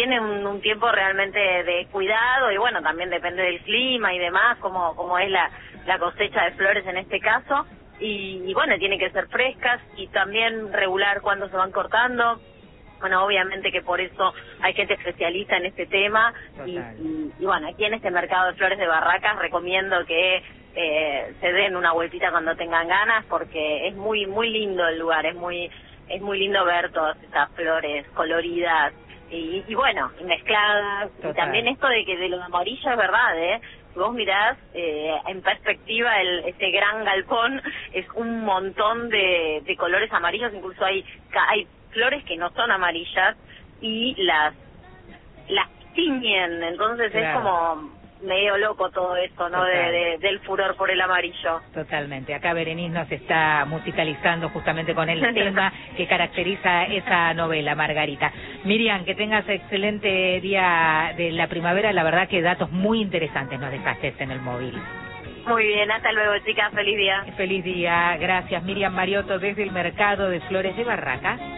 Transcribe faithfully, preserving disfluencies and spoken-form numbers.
tiene un, un tiempo realmente de cuidado y bueno, también depende del clima y demás, como, como es la, la cosecha de flores en este caso. Y, y bueno, tiene que ser frescas y también regular cuando se van cortando. Bueno, obviamente que por eso hay gente especialista en este tema y, y, y bueno, aquí en este mercado de flores de Barracas recomiendo que eh, se den una vueltita cuando tengan ganas porque es muy muy lindo el lugar, es muy es muy lindo ver todas esas flores coloridas y, y bueno, y mezcladas. Total. Y también esto de que de lo amarillo es verdad, ¿eh? Si vos mirás eh, en perspectiva el, este gran galpón es un montón de, de colores amarillos, incluso hay hay flores que no son amarillas y las las tiñen, entonces claro. Es como medio loco todo esto, ¿no? De, de, del furor por el amarillo. Totalmente. Acá Berenice nos está musicalizando justamente con el tema que caracteriza esa novela, Margarita. Miriam, que tengas excelente día de la primavera, la verdad que datos muy interesantes nos dejaste en el móvil. Muy bien, hasta luego, chicas, feliz día. Feliz día, gracias. Miriam Mariotto desde el Mercado de Flores de Barracas.